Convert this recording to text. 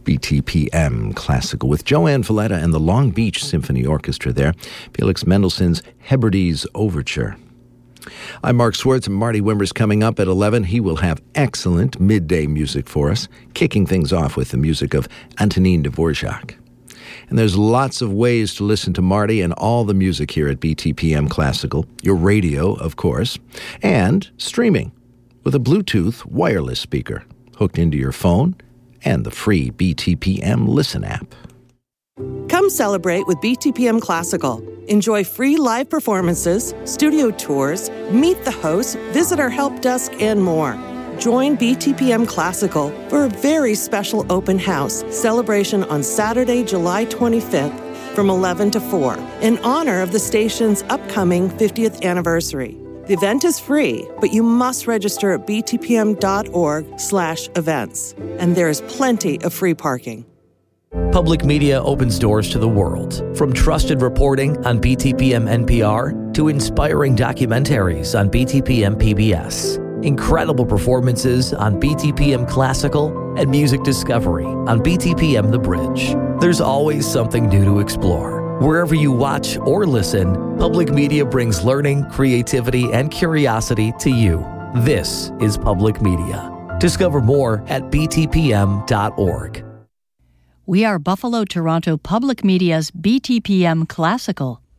BTPM Classical with Joanne Valletta and the Long Beach Symphony Orchestra there. Felix Mendelssohn's Hebrides Overture. I'm Mark Swartz, and Marty Wimmer's coming up at 11. He will have excellent midday music for us, kicking things off with the music of Antonin Dvorak. And there's lots of ways to listen to Marty and all the music here at BTPM Classical. Your radio, of course, and streaming with a Bluetooth wireless speaker hooked into your phone and the free BTPM Listen app. Come celebrate with BTPM Classical. Enjoy free live performances, studio tours, meet the hosts, visit our help desk, and more. Join BTPM Classical for a very special open house celebration on Saturday, July 25th from 11 to 4 in honor of the station's upcoming 50th anniversary. The event is free, but you must register at btpm.org/events. And there is plenty of free parking. Public media opens doors to the world, from trusted reporting on BTPM NPR to inspiring documentaries on BTPM PBS, incredible performances on BTPM Classical, and music discovery on BTPM The Bridge. There's always something new to explore. Wherever you watch or listen, public media brings learning, creativity, and curiosity to you. This is public media. Discover more at btpm.org. We are Buffalo Toronto Public Media's BTPM Classical.